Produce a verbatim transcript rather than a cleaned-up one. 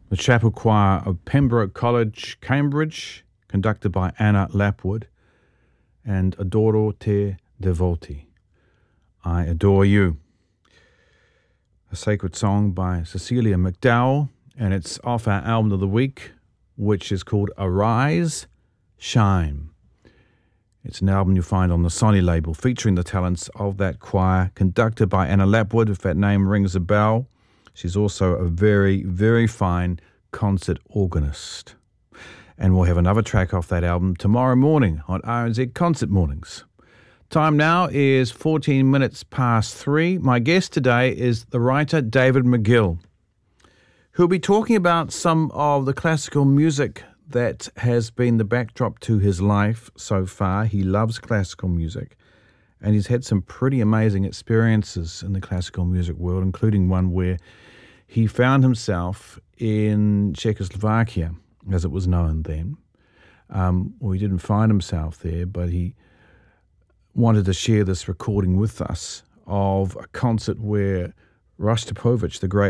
the Chapel Choir of Pembroke College, Cambridge, conducted by Anna Lapwood, and Adoro te devoti, I Adore You. A sacred song by Cecilia McDowell, and it's off our album of the week, which is called Arise, Shine. It's an album you'll find on the Sony label, featuring the talents of that choir, conducted by Anna Lapwood, if that name rings a bell. She's also a very, very fine concert organist. And we'll have another track off that album tomorrow morning on R N Z Concert Mornings. Time now is fourteen minutes past three. My guest today is the writer David McGill, who'll be talking about some of the classical music that has been the backdrop to his life so far. He loves classical music, and he's had some pretty amazing experiences in the classical music world, including one where he found himself in Czechoslovakia, as it was known then. Um, well, he didn't find himself there, but he wanted to share this recording with us of a concert where Rostropovich, the great